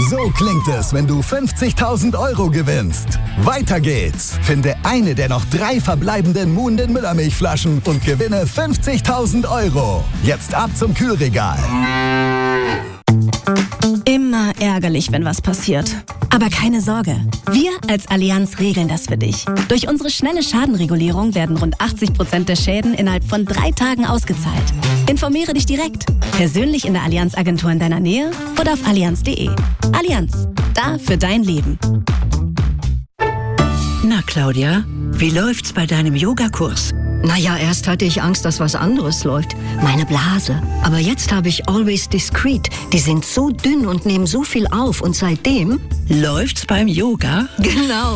So klingt es, wenn du 50.000 Euro gewinnst. Weiter geht's. Finde eine der noch 3 verbleibenden Moon Müllermilchflaschen und gewinne 50.000 Euro. Jetzt ab zum Kühlregal. Immer ärgerlich, wenn was passiert. Aber keine Sorge, wir als Allianz regeln das für dich. Durch unsere schnelle Schadenregulierung werden rund 80% der Schäden innerhalb von 3 Tagen ausgezahlt. Informiere dich direkt, persönlich in der Allianz-Agentur in deiner Nähe oder auf allianz.de. Allianz, da für dein Leben. Na Claudia, wie läuft's bei deinem Yogakurs? Naja, erst hatte ich Angst, dass was anderes läuft. Meine Blase. Aber jetzt habe ich Always Discreet. Die sind so dünn und nehmen so viel auf. Und seitdem... Läuft's beim Yoga? Genau.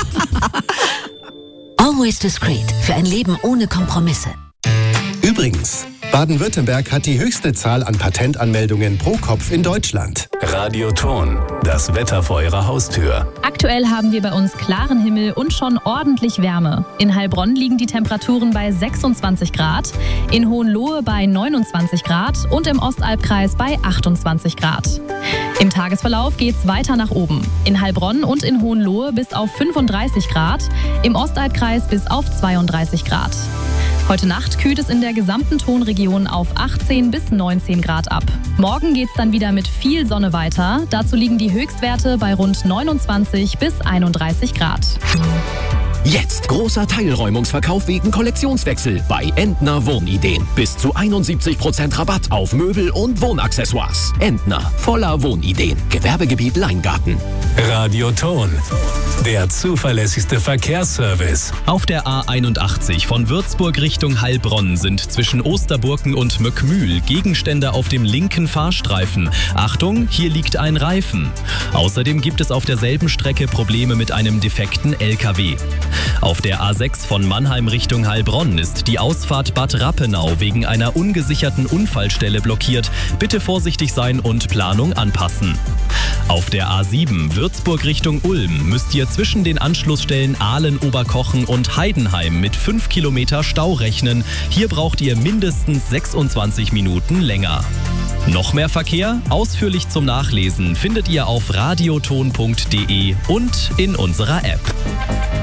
Always Discreet. Für ein Leben ohne Kompromisse. Übrigens, Baden-Württemberg hat die höchste Zahl an Patentanmeldungen pro Kopf in Deutschland. Radioton, das Wetter vor Ihrer Haustür. Aktuell haben wir bei uns klaren Himmel und schon ordentlich Wärme. In Heilbronn liegen die Temperaturen bei 26 Grad, in Hohenlohe bei 29 Grad und im Ostalbkreis bei 28 Grad. Im Tagesverlauf geht's weiter nach oben. In Heilbronn und in Hohenlohe bis auf 35 Grad, im Ostalbkreis bis auf 32 Grad. Heute Nacht kühlt es in der gesamten Tonregion auf 18 bis 19 Grad ab. Morgen geht's dann wieder mit viel Sonne weiter. Dazu liegen die Höchstwerte bei rund 29 bis 31 Grad. Jetzt großer Teilräumungsverkauf wegen Kollektionswechsel bei Entner Wohnideen. Bis zu 71% Rabatt auf Möbel und Wohnaccessoires. Entner, voller Wohnideen. Gewerbegebiet Leingarten. Radioton, der zuverlässigste Verkehrsservice. Auf der A81 von Würzburg Richtung Heilbronn sind zwischen Osterburken und Möckmühl Gegenstände auf dem linken Fahrstreifen. Achtung, hier liegt ein Reifen. Außerdem gibt es auf derselben Strecke Probleme mit einem defekten LKW. Auf der A6 von Mannheim Richtung Heilbronn ist die Ausfahrt Bad Rappenau wegen einer ungesicherten Unfallstelle blockiert. Bitte vorsichtig sein und Planung anpassen. Auf der A7 Würzburg Richtung Ulm müsst ihr zwischen den Anschlussstellen Ahlen-Oberkochen und Heidenheim mit 5 Kilometer Stau rechnen. Hier braucht ihr mindestens 26 Minuten länger. Noch mehr Verkehr? Ausführlich zum Nachlesen findet ihr auf radioton.de und in unserer App.